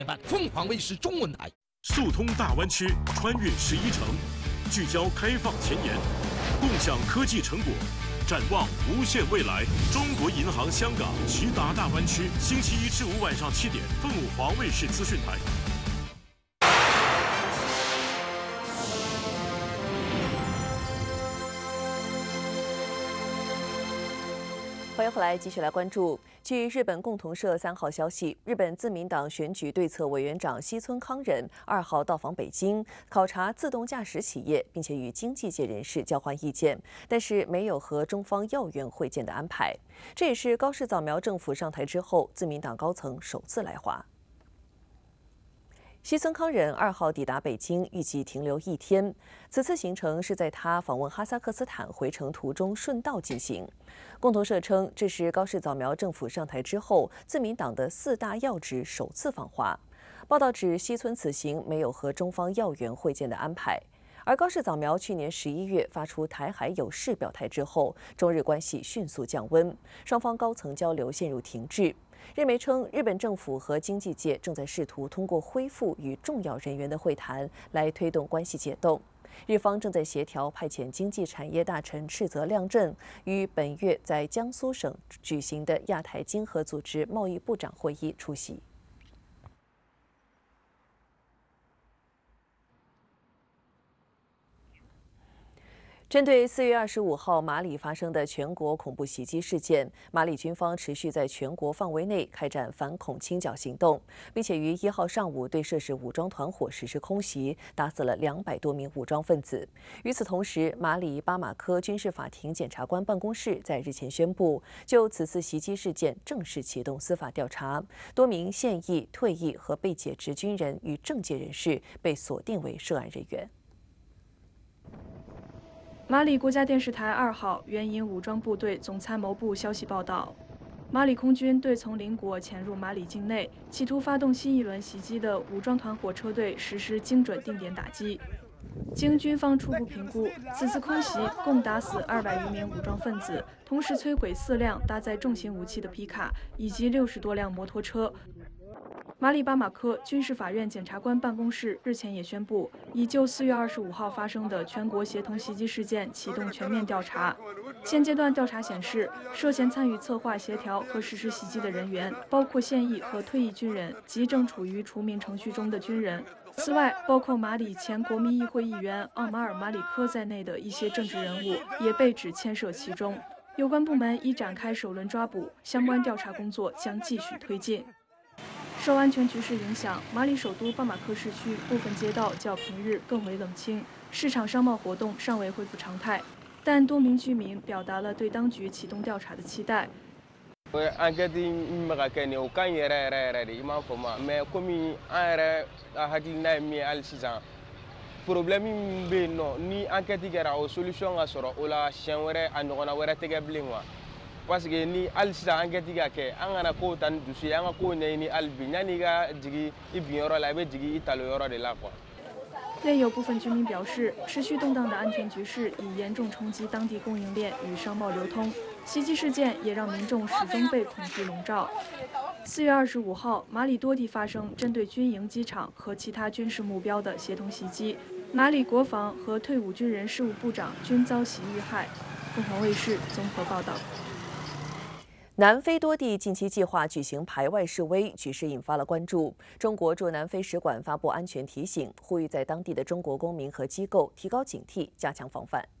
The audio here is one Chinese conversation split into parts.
办凤凰卫视中文台。 速通大湾区，穿越11城，聚焦开放前沿，共享科技成果，展望无限未来。中国银行香港直达大湾区，星期1至5晚上7点，凤凰卫视资讯台。 欢迎回来，继续来关注。据日本共同社3号消息，日本自民党选举对策委员长西村康稔2号到访北京，考察自动驾驶企业，并且与经济界人士交换意见，但是没有和中方要员会见的安排。这也是高市早苗政府上台之后，自民党高层首次来华。西村康稔2号抵达北京，预计停留1天。此次行程是在他访问哈萨克斯坦回程途中顺道进行。共同社称，这是高市早苗政府上台之后，自民党的4大要职首次访华。报道指，西村此行没有和中方要员会见的安排。而高市早苗去年11月发出台海有事表态之后，中日关系迅速降温，双方高层交流陷入停滞。日媒称，日本政府和经济界正在试图通过恢复与重要人员的会谈来推动关系解冻。日方正在协调派遣经济产业大臣赤泽亮正于本月在江苏省举行的亚太经合组织贸易部长会议出席。针对4月25号马里发生的全国恐怖袭击事件，马里军方持续在全国范围内开展反恐清剿行动，并且于1号上午对涉事武装团伙实施空袭，打死了200多名武装分子。与此同时，马里巴马科军事法庭检察官办公室在日前宣布，就此次袭击事件正式启动司法调查，多名现役、退役和被解职军人与政界人士被锁定为涉案人员。 马里国家电视台2号援引武装部队总参谋部消息报道，马里空军对从邻国潜入马里境内，企图发动新一轮袭击的武装团伙车队实施精准定点打击。经军方初步评估，此次空袭共打死200余名武装分子，同时摧毁4辆搭载重型武器的皮卡以及60多辆摩托车。马里巴马科军事法院检察官办公室日前也宣布，已就4月25号发生的全国协同袭击事件启动全面调查。现阶段调查显示，涉嫌参与策划、协调和实施袭击的人员，包括现役和退役军人及正处于除名程序中的军人。此外，包括马里前国民议会议员奥马尔·马里科在内的一些政治人物也被指牵涉其中。有关部门已展开首轮抓捕，相关调查工作将继续推进。受安全局势影响，马里首都巴马科市区部分街道较平日更为冷清，市场商贸活动尚未恢复常态，但多名居民表达了对当局启动调查的期待。 enquête min bɛ ka kɛ nin ye o ka ɲi yɛrɛ yɛrɛ de i m'a fɔ ma mais komi an yɛrɛ ka hakilina ye min ye hali sisan problème min bɛ yen nɔ ni enquête kɛra o solution ka sɔrɔ o la siɲɛ wɛrɛ a ɲɔgɔnna wɛrɛ tɛ kɛ bilen quoi parce que ni hali sisan enquête ka kɛ an kana kow ta ni dusu ye an ka kow ɲɛɲini hali bi yanni i ka jigin i binyɔrɔ la i bɛ jigin i talonyɔrɔ de la quoi。 另有部分居民表示，持续动荡的安全局势已严重冲击当地供应链与商贸流通。袭击事件也让民众始终被恐惧笼罩。4月25号，马里多地发生针对军营、机场和其他军事目标的协同袭击，马里国防和退伍军人事务部长均遭袭遇害。凤凰卫视综合报道。 南非多地近期计划举行排外示威，局势引发了关注。中国驻南非使馆发布安全提醒，呼吁在当地的中国公民和机构提高警惕，加强防范。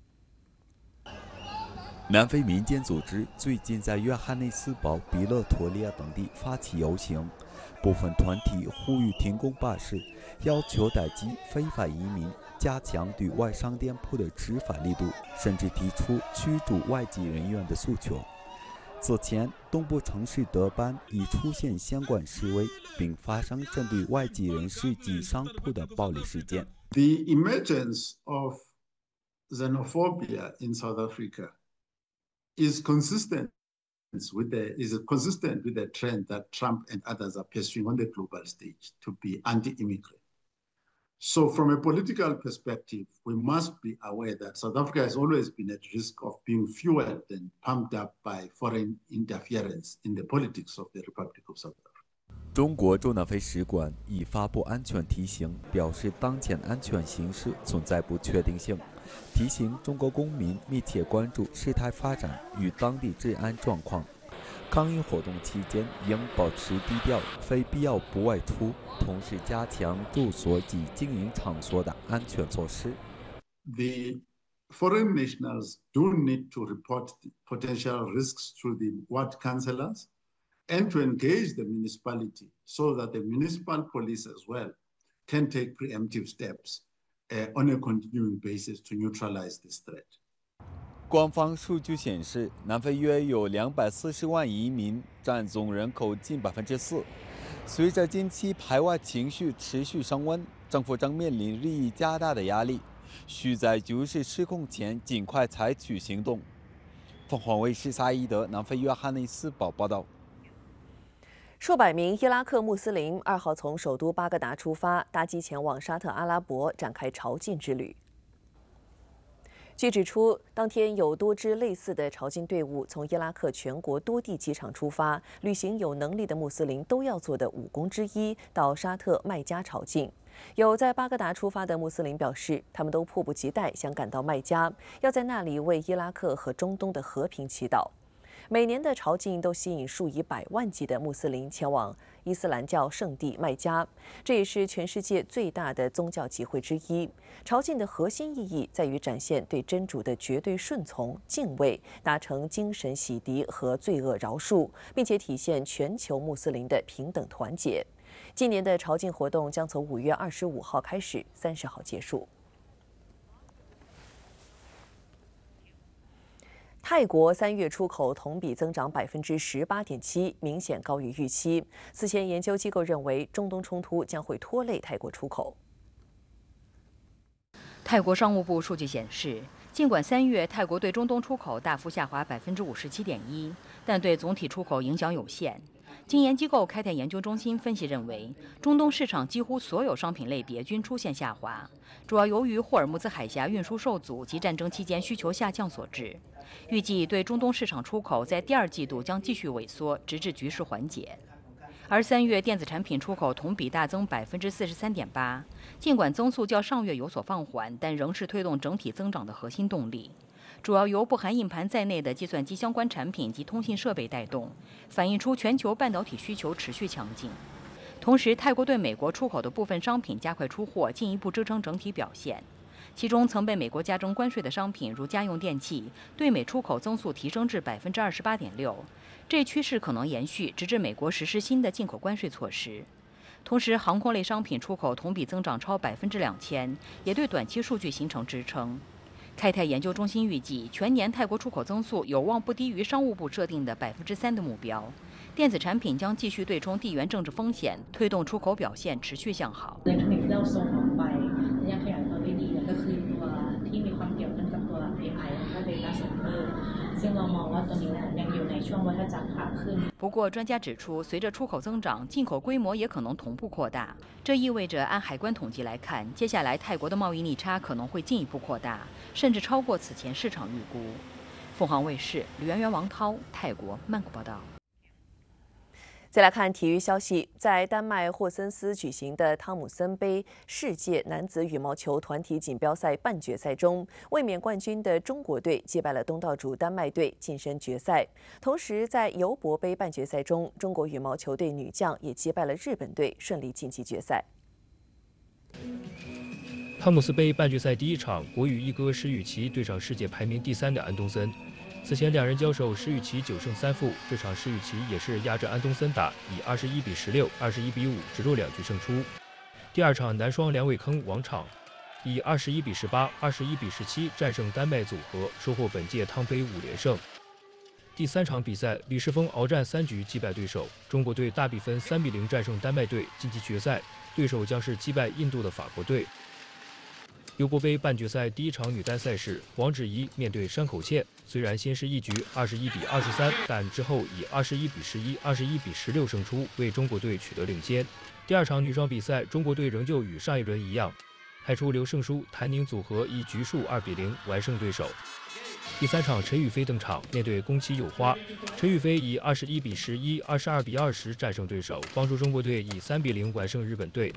南非民间组织最近在约翰内斯堡、比勒陀利亚等地发起游行，部分团体呼吁停工罢市，要求打击非法移民，加强对外商店铺的执法力度，甚至提出驱逐外籍人员的诉求。此前，东部城市德班已出现相关示威，并发生针对外籍人士及商铺的暴力事件。 The emergence of xenophobia in South Africa is consistent with the trend that Trump and others are pursuing on the global stage to be anti-immigrant. So from a political perspective, we must be aware that South Africa has always been at risk of being fueled and pumped up by foreign interference in the politics of the Republic of South Africa. 中国驻南非使馆已发布安全提醒，表示当前安全形势存在不确定性，提醒中国公民密切关注事态发展与当地治安状况。抗议活动期间应保持低调，非必要不外出，同时加强住所及经营场所的安全措施。 The foreign nationals do need to report the potential risks to the ward councillors and to engage the municipality so that the municipal police as well can take preemptive steps on a continuing basis to neutralize this threat. 官方数据显示，南非约有240万移民，占总人口近4%。随着近期排外情绪持续升温，政府正面临日益加大的压力，需在局势失控前尽快采取行动。凤凰卫视萨伊德南非约翰内斯堡报道。 数百名伊拉克穆斯林2号从首都巴格达出发，搭机前往沙特阿拉伯展开朝觐之旅。据指出，当天有多支类似的朝觐队伍从伊拉克全国多地机场出发，履行有能力的穆斯林都要做的5功之一，到沙特麦加朝觐。有在巴格达出发的穆斯林表示，他们都迫不及待想赶到麦加，要在那里为伊拉克和中东的和平祈祷。每年的朝觐都吸引数以百万计的穆斯林前往伊斯兰教圣地麦加，这也是全世界最大的宗教集会之一。朝觐的核心意义在于展现对真主的绝对顺从、敬畏，达成精神洗涤和罪恶饶恕，并且体现全球穆斯林的平等团结。今年的朝觐活动将从5月25号开始，30号结束。泰国3月出口同比增长18.7%，明显高于预期。此前研究机构认为，中东冲突将会拖累泰国出口。 泰国商务部数据显示，尽管3月泰国对中东出口大幅下滑57.1%，但对总体出口影响有限。经研机构开泰研究中心分析认为，中东市场几乎所有商品类别均出现下滑，主要由于霍尔木兹海峡运输受阻及战争期间需求下降所致。预计对中东市场出口在第2季度将继续萎缩，直至局势缓解。而3月电子产品出口同比大增43.8%，尽管增速较上月有所放缓，但仍是推动整体增长的核心动力。主要由不含硬盘在内的计算机相关产品及通信设备带动，反映出全球半导体需求持续强劲。同时，泰国对美国出口的部分商品加快出货，进一步支撑整体表现。其中，曾被美国加征关税的商品，如家用电器，对美出口增速提升至28.6%。这趋势可能延续，直至美国实施新的进口关税措施。同时，航空类商品出口同比增长超2000%，也对短期数据形成支撑。开泰研究中心预计，全年泰国出口增速有望不低于商务部设定的3%的目标。电子产品将继续对冲地缘政治风险，推动出口表现持续向好。不过，专家指出，随着出口增长，进口规模也可能同步扩大。这意味着，按海关统计来看，接下来泰国的贸易逆差可能会进一步扩大，甚至超过此前市场预估。凤凰卫视吕媛媛、王涛，泰国曼谷报道。 再来看体育消息，在丹麦霍森斯举行的汤姆森杯世界男子羽毛球团体锦标赛半决赛中，卫冕冠军的中国队击败了东道主丹麦队，晋升决赛。同时，在尤伯杯半决赛中，中国羽毛球队女将也击败了日本队，顺利晋级决赛。 汤姆斯杯半决赛第1场，国羽一哥石宇奇对上世界排名第3的安东森。此前2人交手，石宇奇9胜3负。这场石宇奇也是压着安东森打，以21-16、21-5直落2局胜出。第2场男双梁伟铿、王昶以21-18、21-17战胜丹麦组合，收获本届汤杯5连胜。第3场比赛，李世峰鏖战3局击败对手，中国队大比分3-0战胜丹麦队，晋级决赛。对手将是击败印度的法国队。尤伯杯半决赛第1场女单赛事，王芷怡面对山口茜，虽然先是一局21-23，但之后以21-11、21-16胜出，为中国队取得领先。第2场女双比赛，中国队仍旧与上一轮一样，派出刘胜书、谭宁组合以局数2-0完胜对手。 第3场，陈雨菲登场，面对宫崎友花，陈雨菲以21比11、22比20战胜对手，帮助中国队以3比0完胜日本队。